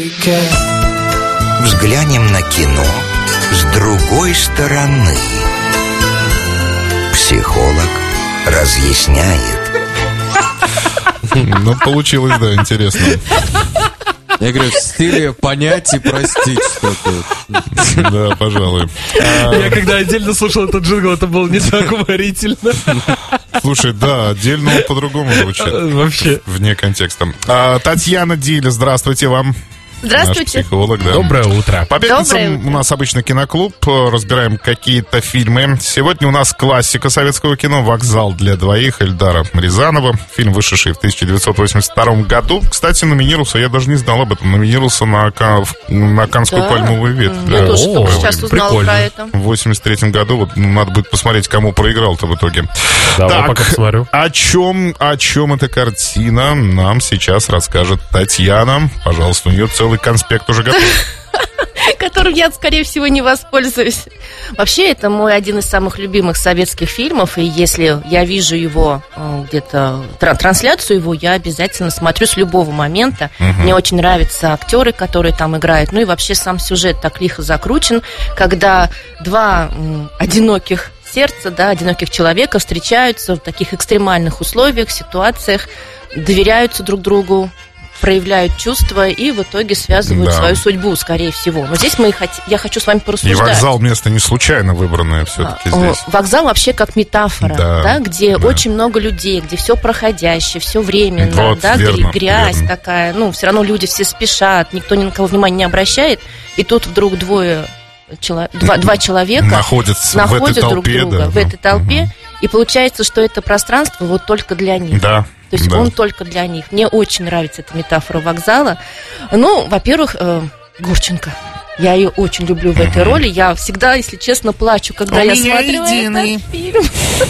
Взглянем на кино с другой стороны. Психолог разъясняет. Ну, получилось, да, интересно. Я говорю, в стиле понять и простить что-то. Да, пожалуй. Я когда отдельно слушал этот джингл, это было не так уморительно. Слушай, да, отдельно он по-другому звучит. Вообще. Вне контекста. Татьяна Диля, здравствуйте вам. Здравствуйте. Наш психолог, да. Доброе утро. По пятницам у нас обычно киноклуб, разбираем какие-то фильмы. Сегодня у нас классика советского кино «Вокзал для двоих» Эльдара Рязанова. Фильм, вышедший в 1982 году. Кстати, номинировался, я даже не знал об этом, номинировался на Каннскую пальмовую ветвь. Я тоже только сейчас узнала про это. В 83 году, вот надо будет посмотреть, кому проиграл-то в итоге. Давай, пока посмотрю. О чем эта картина, нам сейчас расскажет Татьяна. Пожалуйста, у нее целый конспект уже готов. Которым я, скорее всего, не воспользуюсь. Вообще, это мой один из самых любимых советских фильмов. И если я вижу его где-то, трансляцию его, я обязательно смотрю с любого момента. Мне очень нравятся актеры, которые там играют. Ну и вообще сам сюжет так лихо закручен, когда два одиноких сердца, да, одиноких человека встречаются в таких экстремальных условиях, ситуациях, доверяются друг другу, проявляют чувства и в итоге связывают свою судьбу, скорее всего. Но здесь я хочу с вами порассуждать. И вокзал место не случайно выбранное все-таки здесь. Вокзал вообще как метафора, где очень много людей, где все проходящее, все временно, вот, да, грязь такая. Ну, все равно люди все спешат, никто ни на кого внимания не обращает. И тут вдруг два человека находят друг друга в этой толпе. И получается, что это пространство вот только для них. Да. То есть он только для них. Мне очень нравится эта метафора вокзала. Ну, во-первых, Гурченко. Я ее очень люблю в этой роли. Я всегда, если честно, плачу, когда я смотрю этот фильм.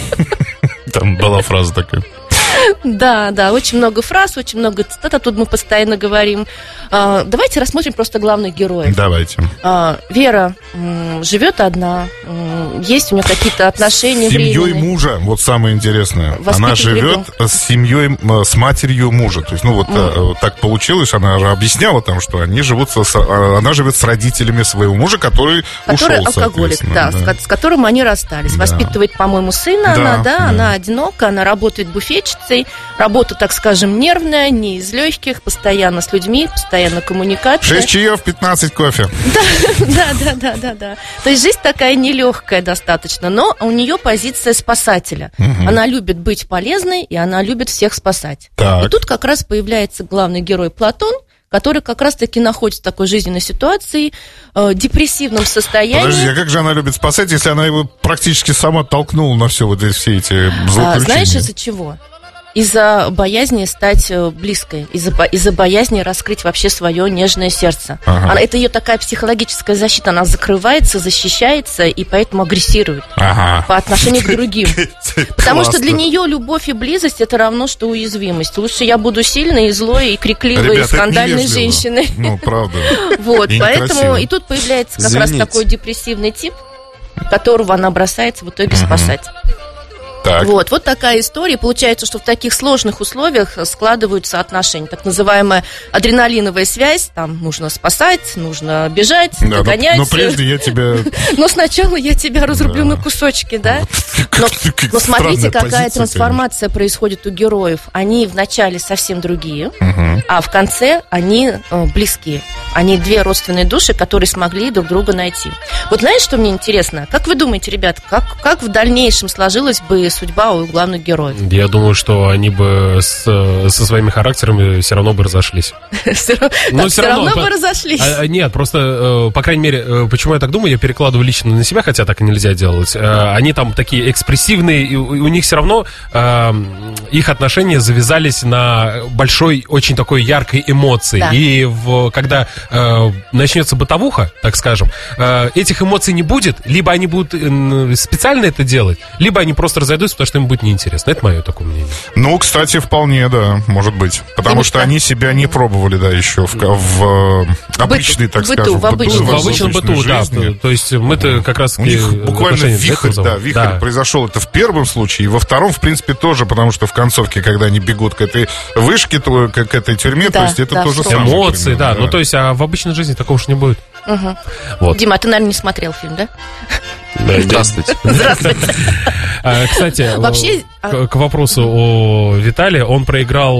Там была фраза такая. Да, очень много фраз, очень много цитат, тут мы постоянно говорим. Давайте рассмотрим просто главных героев. Давайте. Вера живет одна, есть у нее какие-то отношения временные. С семьей мужа, вот самое интересое. Она живет с семьей, с матерью мужа. То есть, так получилось, она же объясняла там, что она живет с родителями своего мужа, который ушел, алкоголик, с которым они расстались. Воспитывает, по-моему, сына, она одинока, она работает буфетчицей. Работа, так скажем, нервная, не из легких, постоянно с людьми, постоянно коммуникация. 6 чаев, 15 кофе. Да. То есть жизнь такая нелегкая достаточно, но у нее позиция спасателя. Она любит быть полезной, и она любит всех спасать. И тут как раз появляется главный герой Платон, который как раз-таки находится в такой жизненной ситуации, депрессивном состоянии. Подожди, а как же она любит спасать, если она его практически сама толкнула на все все эти злоключения? Знаешь, из-за чего? Из-за боязни стать близкой, из-за боязни раскрыть вообще свое нежное сердце. Это ее такая психологическая защита, она закрывается, защищается и поэтому агрессирует по отношению к другим. Потому что для нее любовь и близость — это равно, что уязвимость. Лучше я буду сильной и злой, и крикливой, и скандальной женщиной. Ну, правда. Вот, поэтому и тут появляется как раз такой депрессивный тип, которого она бросается в итоге спасать. Вот такая история. Получается, что в таких сложных условиях складываются отношения. Так называемая адреналиновая связь. Там нужно спасать, нужно бежать, догонять. Но прежде я тебя... Но сначала я тебя разрублю на кусочки, да? Но смотрите, какая трансформация происходит у героев. Они вначале совсем другие, а в конце они близкие. Они две родственные души, которые смогли друг друга найти. Вот знаете, что мне интересно? Как вы думаете, ребят, как в дальнейшем сложилась бы судьба у главных героев? Я думаю, что они бы со своими характерами все равно бы разошлись. Все равно бы разошлись. Нет, просто, по крайней мере, почему я так думаю, я перекладываю лично на себя, хотя так и нельзя делать. Они там такие экспрессивные, и у них все равно их отношения завязались на большой, очень такой яркой эмоции. И когда начнется бытовуха, так скажем, этих эмоций не будет, либо они будут специально это делать, либо они просто разойдутся обойдутся, потому что им будет неинтересно. Это мое такое мнение. Ну, кстати, вполне, да, может быть. Потому что они себя не пробовали, да, еще в обычной, так скажем, в обычном быту, да. жизни. То есть мы-то как раз... У них буквально вихрь произошел. Это в первом случае, и во втором, в принципе, тоже, потому что в концовке, когда они бегут к этой вышке, к этой тюрьме, то есть это тоже самое. Эмоции, да. Ну, то есть, а в обычной жизни такого уж не будет. Вот. Дима, а ты, наверное, не смотрел фильм, да? Здравствуйте. Здравствуйте. Кстати, вообще... к вопросу о Витале, он проиграл,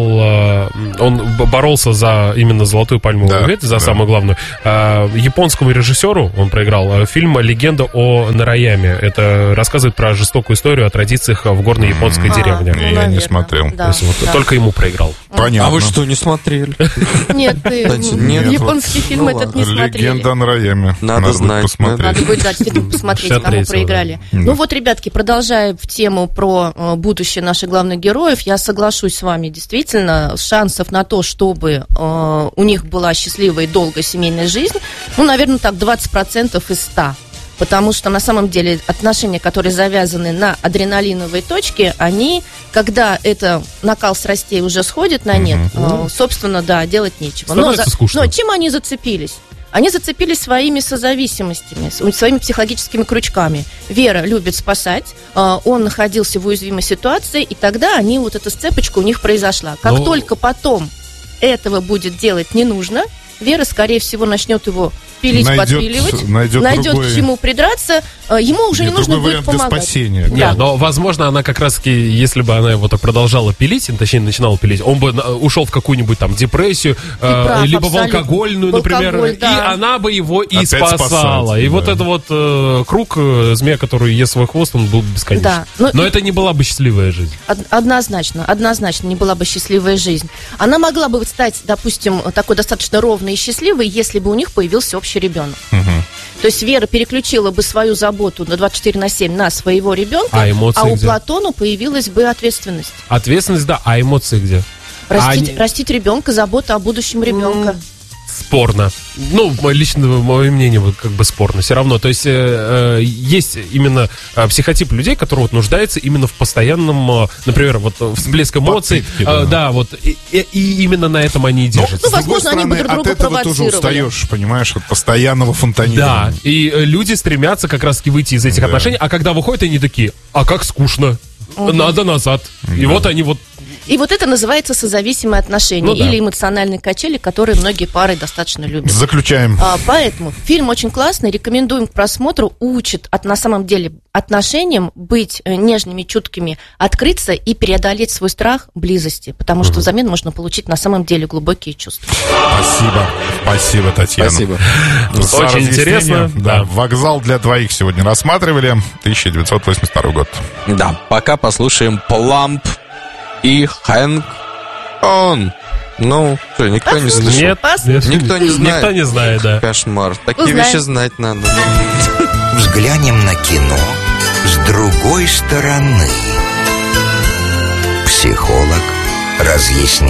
он боролся за именно золотую пальмовую ветвь, за самую главную. Японскому режиссеру он проиграл фильм «Легенда о Нараяме». Это рассказывает про жестокую историю о традициях в горной японской деревне. Я не смотрел. Да, только ему проиграл. Понятно. А вы что, не смотрели? Нет, ты японский фильм этот не смотрели. «Легенда о Нараяме». Надо знать. Надо будет, да, посмотреть, кому проиграли. Ну вот, ребятки, продолжая в тему про будущее наших главных героев, я соглашусь с вами, действительно, шансов на то, чтобы у них была счастливая и долгая семейная жизнь, ну, наверное, так, 20% из 100. Потому что на самом деле отношения, которые завязаны на адреналиновой точке, они, когда это накал страстей уже сходит на нет, собственно, да, делать нечего. Но чем они зацепились? Они зацепились своими созависимостями, своими психологическими крючками. Вера любит спасать, он находился в уязвимой ситуации, и тогда вот эта сцепочка у них произошла. Как только потом этого будет делать не нужно, Вера, скорее всего, начнет его пилить, подпиливать, найдет к чему придраться, ему уже не нужно будет помогать. Спасения. Нет, но, возможно, она как раз-таки, если бы она его так продолжала пилить, точнее, начинала пилить, он бы ушел в какую-нибудь там депрессию, прав, либо в абсолютно. алкогольную, например, да. и она бы его и опять спасала. спасать, И вот это вот круг змея, который ест свой хвост, он был бесконечный. Да. Но это не была бы счастливая жизнь. Однозначно не была бы счастливая жизнь. Она могла бы стать, допустим, такой достаточно ровной и счастливой, если бы у них появился общий ребенок. То есть Вера переключила бы свою заботу на 24/7 на своего ребенка, а у Платона появилась бы ответственность. Ответственность, да, а эмоции где? Растить ребенка, забота о будущем ребенка. Спорно. Ну, лично мое мнение, вот как бы спорно. Все равно. То есть есть именно психотип людей, которые вот нуждаются именно в постоянном, например, вот всплеск эмоций. Да, вот. И именно на этом они и держатся. Ну, возможно, они бы друг друга провоцировали. От этого тоже устаешь, понимаешь, от постоянного фонтанирования. Да, и люди стремятся как раз-таки выйти из этих отношений, а когда выходят, они такие, а как скучно, надо назад. И вот они вот... И вот это называется созависимые отношения или эмоциональные качели, которые многие пары достаточно любят. Заключаем. Поэтому фильм очень классный, рекомендуем к просмотру, учит на самом деле отношениям быть нежными, чуткими, открыться и преодолеть свой страх близости, потому что взамен можно получить на самом деле глубокие чувства. Спасибо, Татьяна. Спасибо. Очень интересно. Да. «Вокзал для двоих» сегодня рассматривали, 1982 год. Да, пока послушаем Плумп и Хэнк Он. Ну, что, никто не слышал? Нет, Никто не знает. Никто не знает, да. Кошмар. Такие вещи знать надо. Взглянем на кино с другой стороны. Психолог разъясняет.